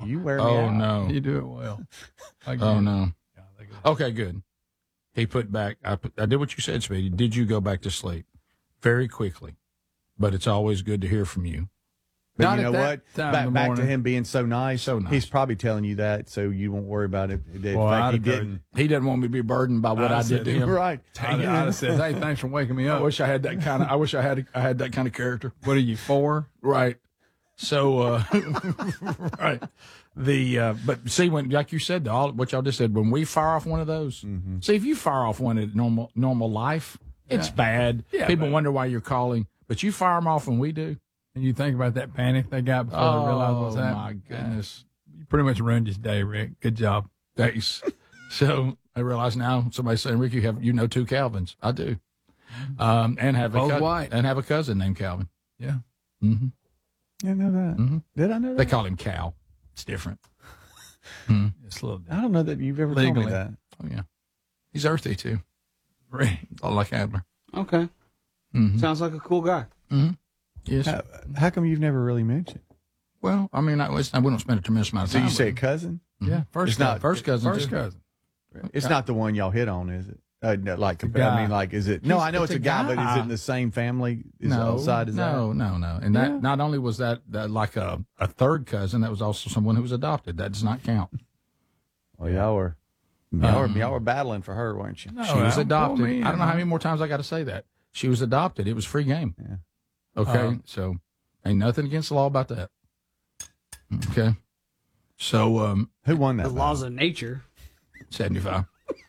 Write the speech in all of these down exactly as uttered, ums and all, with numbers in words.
You wear me Oh, out. no. You do it well. Oh, no. Okay, good. He put back, I, put, I did what you said, Speedy. Did you go back to sleep? Very quickly. But it's always good to hear from you. But Not you know at what? that time in Back, the back to morning. him being so nice. So nice. He's probably telling you that so you won't worry about it. In Well, fact, I'd he have heard didn't. He doesn't want me to be burdened by what I'd I have did said, to him. Right. I'd, I'd have said, hey, thanks for waking me I up. wish I had that kind of. I wish I had. I had that kind of character. What are you, four? Right. So, uh, right. The uh, but see when like you said, all what y'all just said, when we fire off one of those, Mm-hmm. see if you fire off one at normal normal life, it's bad. Yeah, People but- wonder why you're calling, but you fire them off when we do. And you think about that panic they got before Oh they realized what's my happening. goodness! You pretty much ruined his day, Rick. Good job. Thanks. So I realize now somebody's saying, Rick, you have you know two Calvins. I do, um, and have a Both cou- white. and have a cousin named Calvin. Yeah. Mm-hmm. I know that. Mhm. Did I know They that? call him Cal. It's different. It's a little I don't know that you've ever told Legally. me that. Oh yeah, he's earthy too. Rick. I like Adler. Okay. Mhm. Sounds like a cool guy. Yes. How, how come you've never really mentioned? Well, I mean, I, was, I wouldn't spend a tremendous amount of So time. you say with him. cousin? Yeah. First It's not- first cousin. First too. cousin. It's not the one y'all hit on, is it? Uh, no, like, a I guy. mean, like, is it? No, He's- I know it's it's, a a guy, but is guy. it in the same family? Is no, it outside? Is no, no, no. And that not only was that, that like a, a third cousin, that was also someone who was adopted. That does not count. that? Well, y'all were, y'all, were, y'all were battling for her, weren't you? No, she was don't adopted. pull me I don't know in. how many more times I got to say that. She was adopted. It was free game. Yeah. Okay, Uh, so ain't nothing against the law about that. Okay, so um, Who won that? The battle? laws of nature. seventy-five.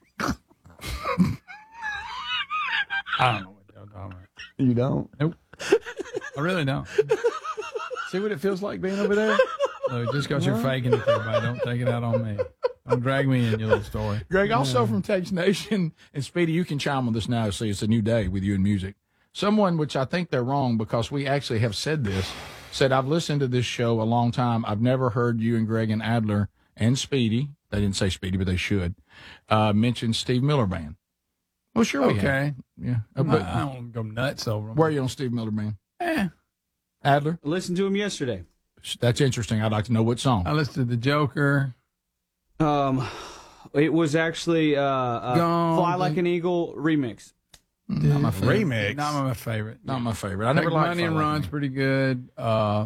I don't know what y'all talking about. You don't. Nope. I really don't. See what it feels like being over there? So just because you're faking it, everybody, don't take it out on me. Don't drag me in your little story. Greg, also from Tex Nation, and Speedy, you can chime on this now. See, it's a new day with you and music. Someone, which I think they're wrong because we actually have said this, said, I've listened to this show a long time. I've never heard you and Greg and Adler and Speedy, they didn't say Speedy, but they should, uh, mention Steve Miller Band. Well, sure we have. Okay. Yeah. Uh, I, but I don't go nuts over them. where are you on Steve Miller Band? Eh, Adler? I listened to him yesterday. That's interesting. I'd like to know what song. I listened to The Joker. Um, it was actually uh, uh Gone. "Fly Like an Eagle" remix. Not my favorite. Remix. Not my favorite. Not my favorite. I I never never liked Money and Fly Like Run's Me. pretty good. Uh,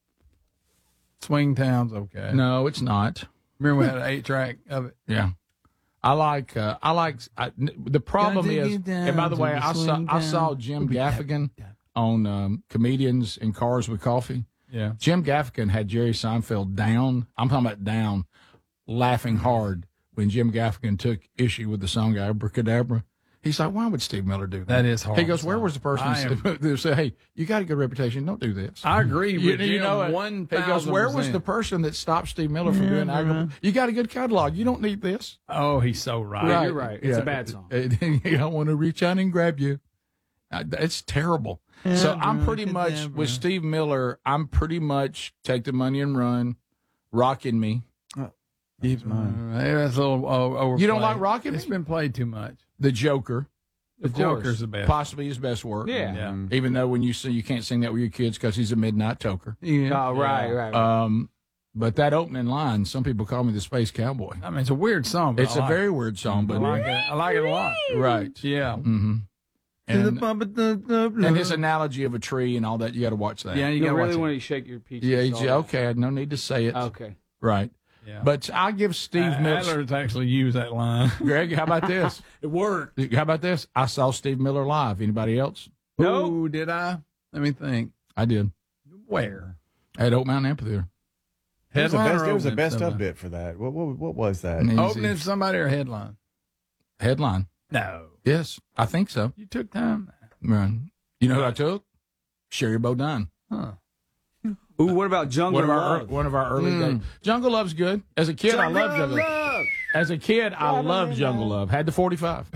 Swing Town's okay. No, it's not. Remember we had an eight track of it. Yeah. I like, uh, I like, I, n- the problem Gotta is, get down and by the to way, the I saw, swing I saw down. Jim Gaffigan on um, Comedians in Cars with Coffee. Yeah. Jim Gaffigan had Jerry Seinfeld down. I'm talking about down, laughing hard when Jim Gaffigan took issue with the song Abracadabra. He's like, why would Steve Miller do that? That is hard. He goes, where was the person I am- who said, hey, you got a good reputation. Don't do this. I agree You, with you Jim know, one he goes, where was thousand the percent. person that stopped Steve Miller from doing Abracadabra? You got a good catalog. You don't need this. Oh, he's so right. Yeah, you're right. It's a bad song. I don't want to reach out and grab you. Uh, It's terrible. So I'm pretty much with Steve Miller. I'm pretty much take the money and run, rocking me. Keeps mine. Uh, that's a little o- overplayed. You don't like Rockin' It's Me? been played too much. The Joker, The Of course. Joker's the best. possibly his best work. Yeah. Yeah. Even though when you sing, you can't sing that with your kids because he's a midnight toker. Yeah. Oh, right, right. right. Um, but that opening line, some people call me the Space Cowboy. I mean, it's a weird song. But It's I a like very it. weird song, I but like it. I like it a lot. right. Yeah. Mm-hmm. To the And, bump of the- the- and his analogy of a tree and all that, you got to watch that. Yeah, you you got to really watch want it. to shake your peaches. Yeah, all he's- that. okay. No need to say it. Okay. Right. Yeah. But I give Steve Uh, Miller. Adler's actually used that line. Greg, how about this? It worked. How about this? I saw Steve Miller live. Anybody else? No. Ooh, did I? Let me think. I did. Where? At Oak Mountain Amphitheater. There was a Headline best, or there was a opening best of somebody? bit for that. What, what, what was that? Easy. Opening somebody or headline? Headline. No. Yes, I think so. You took time. Right. You know who I took? Sherry Bodine. Huh. Ooh, what about Jungle One of our Love? one of our early Mm. days. Jungle Love's good. As a kid, I loved Jungle Love. Love. As a kid, I loved Jungle Love. Had the forty-five.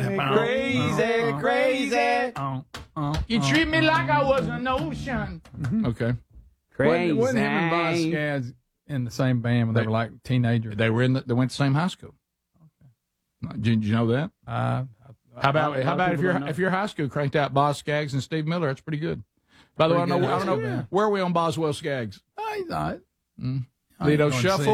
Crazy, crazy. Oh, oh, You oh, treat me oh. like I was an ocean. Okay. Crazy. Wasn't, wasn't him and Boz Scaggs in the same band when they, They- were like teenagers? They were in. The, they went to the same high school. Okay. Did you know that? Uh, How about lot how of about if people your don't know. if your high school cranked out Boz Scaggs and Steve Miller? That's pretty good. By the way, I Pretty don't know, good I don't high know school band. where are we on Boswell Skaggs. I, I, Mm. I ain't Lido gonna Shuffle. see